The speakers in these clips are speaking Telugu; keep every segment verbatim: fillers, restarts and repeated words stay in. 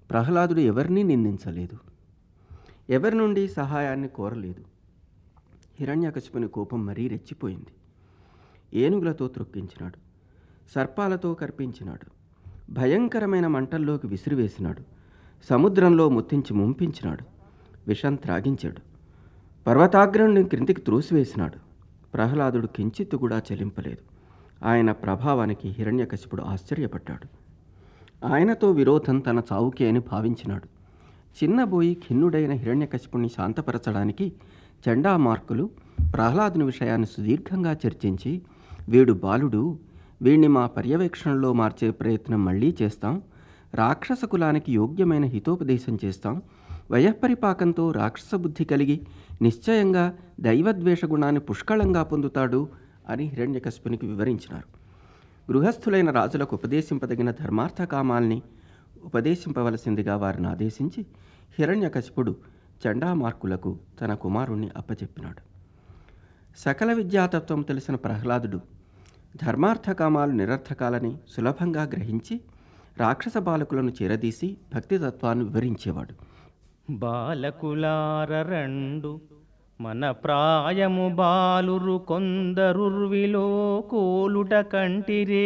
ప్రహ్లాదుడు ఎవరినీ నిందించలేదు, ఎవరి నుండి సహాయాన్ని కోరలేదు. హిరణ్యకశిపుని కోపం మరీ రెచ్చిపోయింది. ఏనుగులతో త్రొక్కించినాడు, సర్పాలతో కర్పించినాడు, భయంకరమైన మంటల్లోకి విసిరివేసినాడు, సముద్రంలో ముత్తించి ముంపించినాడు, విషం త్రాగించాడు, పర్వతాగ్రుని క్రిందికి త్రోసివేసినాడు. ప్రహ్లాదుడు కించిత్తు కూడా చెలింపలేదు. ఆయన ప్రభావానికి హిరణ్యకశిపుడు ఆశ్చర్యపడ్డాడు. ఆయనతో విరోధం తన చావుకే అని భావించినాడు. చిన్నబోయి ఖిన్నుడైన హిరణ్యకశిపుణ్ణి శాంతపరచడానికి చండామార్కులు ప్రహ్లాదుని విషయాన్ని సుదీర్ఘంగా చర్చించి, వీడు బాలుడు, వీణ్ణి మా పర్యవేక్షణలో మార్చే ప్రయత్నం మళ్ళీ చేస్తాం, రాక్షస కులానికి యోగ్యమైన హితోపదేశం చేస్తాం, వయఃపరిపాకంతో రాక్షస బుద్ధి కలిగి నిశ్చయంగా దైవద్వేష గుణాన్ని పుష్కళంగా పొందుతాడు అని హిరణ్యకశిపునికి వివరించినారు. గృహస్థులైన రాజులకు ఉపదేశింపదగిన ధర్మార్థ కామాల్ని ఉపదేశింపవలసిందిగా వారిని ఆదేశించి హిరణ్యకశిపుడు చండామార్కులకు తన కుమారుణ్ణి అప్పచెప్పినాడు. సకల విద్యాతత్వం తెలిసిన ప్రహ్లాదుడు ధర్మార్థకామాలు నిరర్థకాలని సులభంగా గ్రహించి రాక్షస బాలకులను చేరదీసి భక్తితత్వాన్ని వివరించేవాడు. బాలకులారరండు మన ప్రాయము బాలురు కొందరుర్విలో కోలుట కంటిరే,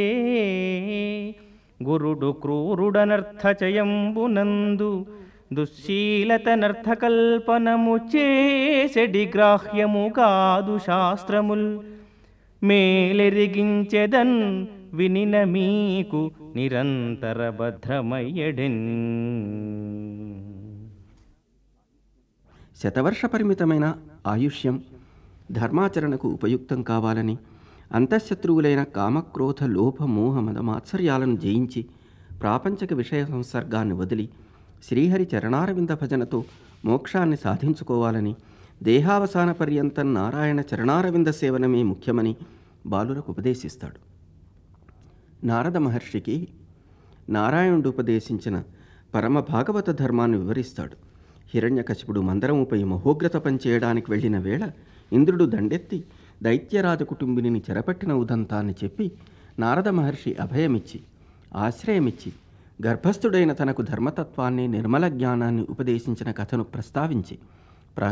గురుడు క్రూరుడనర్థచయంబునందు దుశ్శీలత నర్థకల్పనము చేసెడి గ్రాహ్యము కాదు శాస్త్రముల్, మేలెరిగించెదన్ వినిన మీకు నిరంతర భద్రమయ్యడెన్. శతవర్ష పరిమితమైన ఆయుష్యం ధర్మాచరణకు ఉపయుక్తం కావాలని అంతఃశత్రువులైన కామక్రోధ లోభ మోహ మదమాత్సర్యాలను జయించి ప్రాపంచక విషయ సంసర్గాన్ని వదిలి శ్రీహరి చరణారవింద భజనతో మోక్షాన్ని సాధించుకోవాలని దేహావసాన పర్యంతం నారాయణ చరణారవింద సేవనమే ముఖ్యమని బాలురకు ఉపదేశిస్తాడు. నారద మహర్షికి నారాయణుడు ఉపదేశించిన పరమ భాగవత ధర్మాన్ని వివరిస్తాడు. హిరణ్యకశిపుడు మందరముపై మహోగ్రత పనిచేయడానికి వెళ్ళిన వేళ ఇంద్రుడు దండెత్తి దైత్యరాజ కుటుంబిని చెరపట్టిన ఉదంతాన్ని చెప్పి నారద మహర్షి అభయమిచ్చి ఆశ్రయమిచ్చి గర్భస్థుడైన తనకు ధర్మతత్వాన్ని నిర్మల జ్ఞానాన్ని ఉపదేశించిన కథను ప్రస్తావించి